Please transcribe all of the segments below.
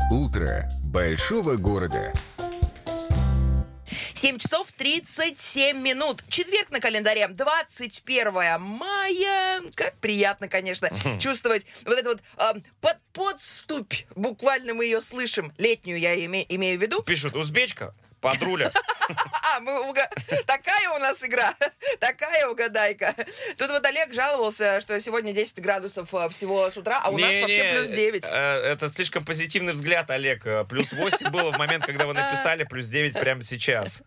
Утро большого города. 7 часов 37 минут. Четверг на календаре, 21 мая. Как приятно, конечно, чувствовать вот эту вот подступь. Буквально мы ее слышим. Летнюю я имею в виду. Пишут, узбечка, подруля. Такая у нас игра, такая угадайка. Тут вот Олег жаловался, что сегодня 10 градусов всего с утра, а у нас вообще плюс 9. Это слишком позитивный взгляд, Олег. Плюс 8 было в момент, когда вы написали, плюс 9 прямо сейчас.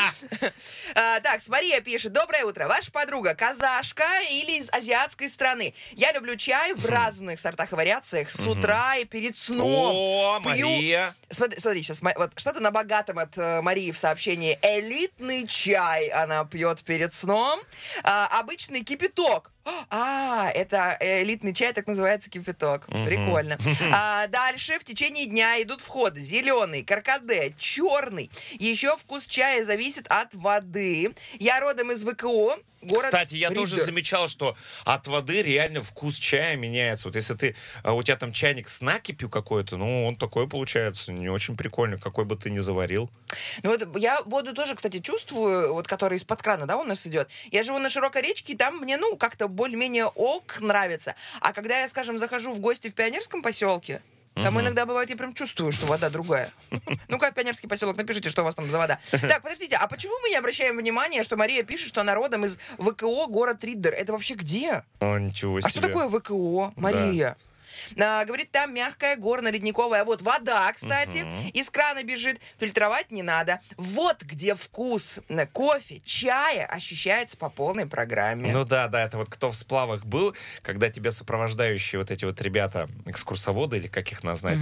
Так, Мария пишет. Доброе утро. Ваша подруга казашка или из азиатской страны? Я люблю чай в разных сортах и вариациях с утра и перед сном. О, Мария. Смотри, сейчас вот что-то на богатом от Марии в сообщении. Элитный чай она пьет перед сном. Обычный кипяток. Это элитный чай, так называется кипяток. Прикольно. Дальше в течение дня идут входы. Зеленый, каркаде, черный. Еще вкус чая зависит от воды. Я родом из ВКО. Город Кстати, я Риддер. тоже замечал, что от воды реально вкус чая меняется. Вот если у тебя там чайник с накипью какой-то, он такой получается не очень прикольный, какой бы ты ни заварил. Ну вот я воду тоже, кстати, чувствую, вот которая из-под крана, да, у нас идет. Я живу на широкой речке, и там мне, как-то более-менее нравится. А когда я, скажем, захожу в гости в Пионерском поселке, там иногда бывает, я прям чувствую, что вода другая. Ну-ка, Пионерский поселок, напишите, что у вас там за вода. Так, подождите, а почему мы не обращаем внимания, что Мария пишет, что она родом из ВКО, город Риддер? Это вообще где? Ничего себе. А что такое ВКО, Мария? Говорит, там мягкая, горно-ледниковая. Вот вода, кстати, из крана бежит. Фильтровать не надо. Вот где вкус кофе, чая ощущается по полной программе. Ну да, это вот кто в сплавах был, когда тебя сопровождающие вот эти вот ребята, экскурсоводы, или как их назвать,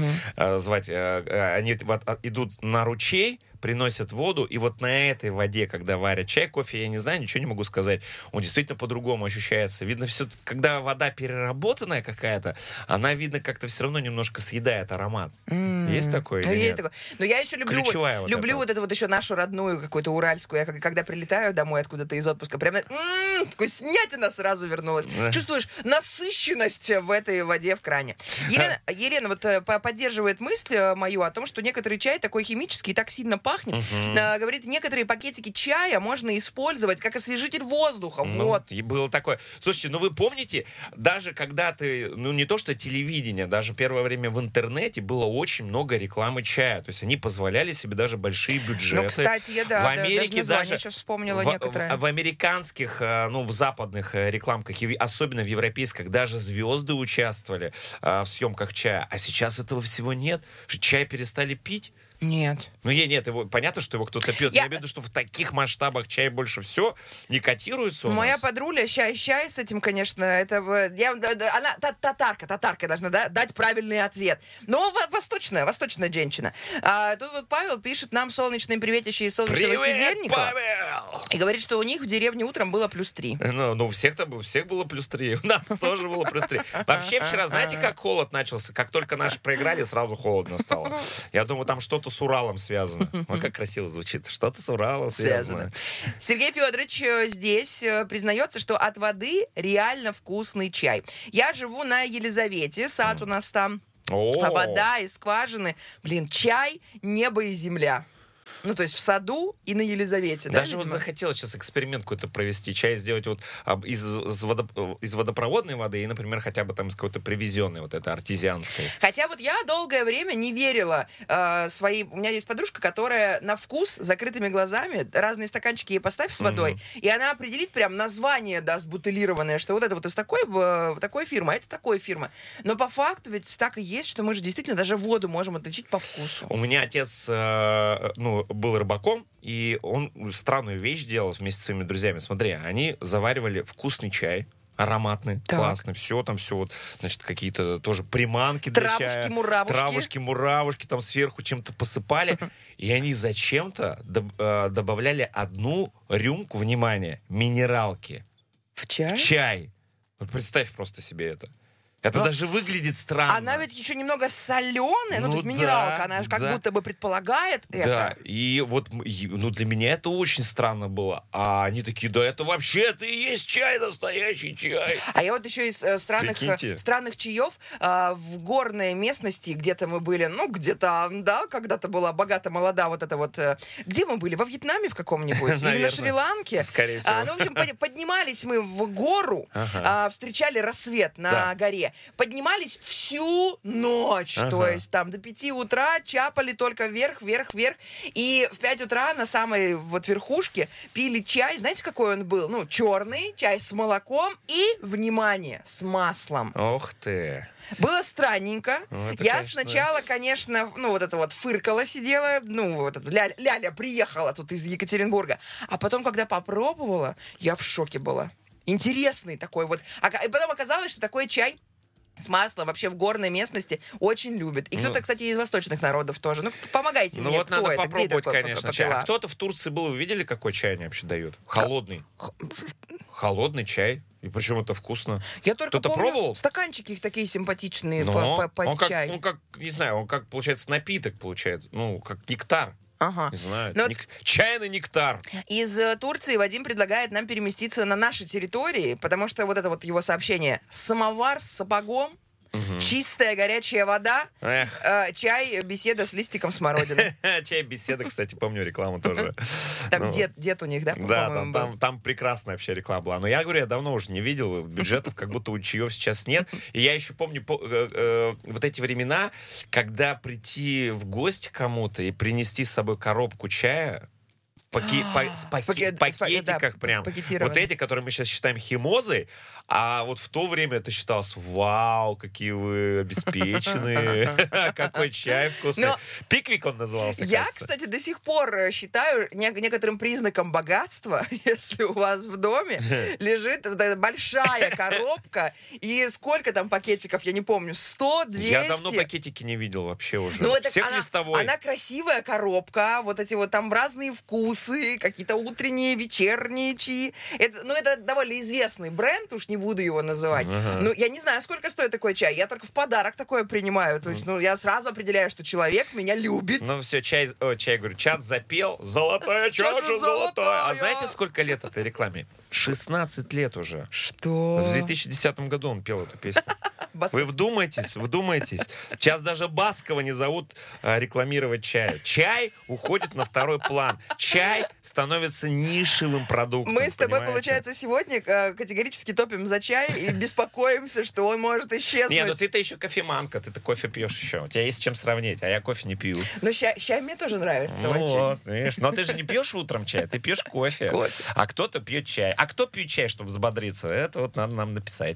они идут на ручей, приносят воду, и вот на этой воде, когда варят чай, кофе, я не знаю, ничего не могу сказать, он действительно по-другому ощущается. Видно, все, когда вода переработанная какая-то, она, видно, как-то все равно немножко съедает аромат. Есть такое или Есть нет? такое. Но я еще люблю вот эту вот еще нашу родную какую-то уральскую. Я когда прилетаю домой откуда-то из отпуска, прям вкуснятина сразу вернулась. Чувствуешь насыщенность в этой воде в кране. Елена вот поддерживает мысль мою о том, что некоторый чай такой химический так сильно пахнет. Говорит, некоторые пакетики чая можно использовать как освежитель воздуха. Вот. И было такое. Слушайте, вы помните, даже когда ты, не то что телевидение, даже первое время в интернете было очень много рекламы чая. То есть они позволяли себе даже большие бюджеты. Кстати, я в Америке даже сейчас вспомнила некоторые. В американских, в западных рекламках, особенно в европейских, даже звезды участвовали в съемках чая. А сейчас этого всего нет. Что чай перестали пить. Нет. Нет, понятно, что его кто-то пьет. Я имею в виду, что в таких масштабах чай больше все не котируется у нас. Моя подруля, чай с этим, конечно, она татарка должна дать правильный ответ. Но восточная женщина. Тут вот Павел пишет нам солнечные приветища из солнечного Сидельникова. Павел! И говорит, что у них в деревне утром было плюс 3. У всех было плюс 3. У нас тоже было плюс 3. Вообще вчера, знаете, как холод начался? Как только наши проиграли, сразу холодно стало. Я думаю, там что-то с Уралом связано. Как красиво звучит. Что-то с Уралом связано. Сергей Федорович здесь признается, что от воды реально вкусный чай. Я живу на Елизавете, сад у нас там. А вода из скважины. Чай, небо и земля. То есть в саду и на Елизавете. Даже вот захотелось сейчас эксперимент какой-то провести. Чай сделать вот из водопроводной воды и, например, хотя бы там из какой-то привезенной, вот этой артезианской. Хотя вот я долгое время не верила У меня есть подружка, которая на вкус закрытыми глазами разные стаканчики ей поставь с водой, и она определит прям название даст бутылированное, что вот это вот из такой фирмы, а это такой фирмы. Но по факту ведь так и есть, что мы же действительно даже воду можем отличить по вкусу. У меня отец, был рыбаком, и он странную вещь делал вместе с своими друзьями. Смотри, они заваривали вкусный чай, ароматный, классный, все, значит, какие-то тоже приманки для чая. Травушки-муравушки там сверху чем-то посыпали. И они зачем-то добавляли одну рюмку, внимание, минералки. В чай? В чай. Вот представь просто себе это. Это даже выглядит странно. Она ведь еще немного соленая, то есть минералка, она же как будто бы предполагает это. Да, и вот для меня это очень странно было. А они такие, да это вообще-то и есть чай, настоящий чай. А я вот еще из странных чаев в горной местности, где-то мы были, где-то, да, когда-то была богата молода вот это вот. Где мы были? Во Вьетнаме в каком-нибудь? Или на Шри-Ланке? Скорее всего. В общем, поднимались мы в гору, встречали рассвет на горе. Поднимались всю ночь, то есть там до 5 утра чапали только вверх. И в 5 утра на самой вот верхушке пили чай. Знаете, какой он был? Черный, чай с молоком и, внимание, с маслом. Ох ты! Было странненько. Я сначала, конечно, фыркала, сидела, Ляля приехала тут из Екатеринбурга. А потом, когда попробовала, я в шоке была. Интересный такой вот. И потом оказалось, что такой чай с маслом вообще в горной местности очень любят. И кто-то, кстати, из восточных народов тоже. Помогайте мне, кто надо это? попробовать, конечно, чай. А кто-то в Турции был, вы видели, какой чай они вообще дают? Холодный. Холодный чай. И причем это вкусно. Я только Кто-то помню, пробовал? стаканчики их такие симпатичные под чай. Не знаю, он как, получается, напиток, получается. Как нектар. Не знаю. Чайный нектар. Из Турции Вадим предлагает нам переместиться на наши территории, потому что вот это вот его сообщение. Самовар с сапогом, чистая горячая вода, чай, беседа с листиком смородины. Чай, беседа, кстати, помню рекламу тоже. Там дед у них, да? Да, там прекрасная вообще реклама была. Но я говорю, я давно уже не видел бюджетов, как будто у чаев сейчас нет. И я еще помню вот эти времена, когда прийти в гости к кому-то и принести с собой коробку чая, в пакетиках прям. Вот эти, которые мы сейчас считаем химозой, а вот в то время это считалось, вау, какие вы обеспеченные, какой чай вкусный. Пиквик он назывался, Я, кстати, до сих пор считаю некоторым признаком богатства, если у вас в доме лежит большая коробка, и сколько там пакетиков, я не помню, 100, 200. Я давно пакетики не видел вообще уже. Всех листовой. Она красивая коробка, вот эти вот там разные вкусы, какие-то утренние, вечерние чаи. Это довольно известный бренд, уж не буду его называть. Я не знаю, сколько стоит такой чай. Я только в подарок такое принимаю. То есть, я сразу определяю, что человек меня любит. Все, чат запел. Золотая чаша, золотая. А знаете, сколько лет этой рекламе? 16 лет уже. Что? В 2010 году он пел эту песню. Вы вдумайтесь. Сейчас даже Баскова не зовут рекламировать чай. Чай уходит на второй план. Чай становится нишевым продуктом. Мы с тобой, получается, сегодня категорически топим за чай и беспокоимся, что он может исчезнуть. Ты-то еще кофеманка, ты-то кофе пьешь еще. У тебя есть с чем сравнить, а я кофе не пью. Но чай мне тоже нравится очень. Вот, видишь. Но ты же не пьешь утром чай, ты пьешь кофе. А кто-то пьет чай. А кто пьет чай, чтобы взбодриться? Это вот надо нам написать.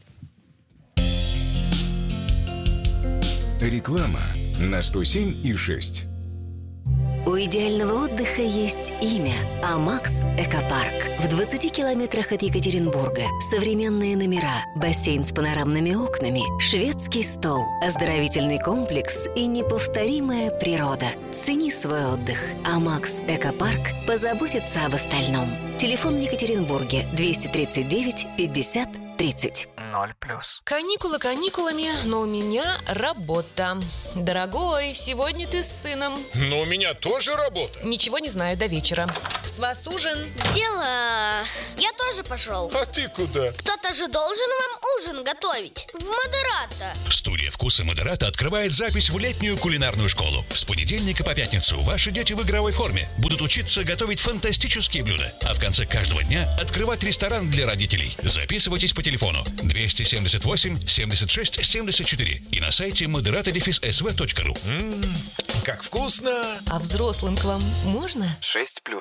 Реклама на 107,6. У идеального отдыха есть имя – Амакс Экопарк. В 20 километрах от Екатеринбурга современные номера, бассейн с панорамными окнами, шведский стол, оздоровительный комплекс и неповторимая природа. Цени свой отдых. Амакс Экопарк позаботится об остальном. Телефон в Екатеринбурге 239 50 30. 0+. Каникулы каникулами, но у меня работа. Дорогой, сегодня ты с сыном. Но у меня тоже работа. Ничего не знаю до вечера. С вас ужин. Дела. Я тоже пошел. А ты куда? Кто-то же должен вам ужин готовить. В Модерата. Студия «Вкусы Модерата» открывает запись в летнюю кулинарную школу. С понедельника по пятницу ваши дети в игровой форме будут учиться готовить фантастические блюда. А в конце каждого дня открывать ресторан для родителей. Записывайтесь по телефону 278 76 74 и на сайте moderata-sv.ru. Как вкусно! А взрослым к вам можно? 6+.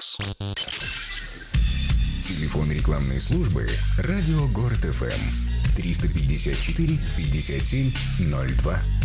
Телефон рекламной службы «Радио Город ФМ» 354 57 02.